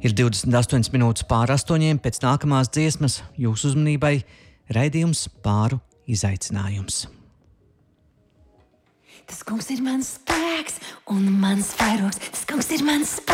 Ir 28 minūtes pār 8. Pēc nākamās dziesmas jūsu uzmanībai raidījums Pāru izaicinājums. Tas kungs ir mans spēks un mans vairogs. Tas kungs ir mans spēks.